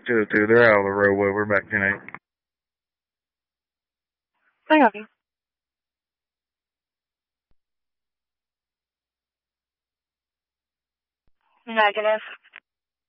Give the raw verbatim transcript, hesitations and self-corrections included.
two oh two, they're out of the roadway. We're back ten eight. Hang on. Negative.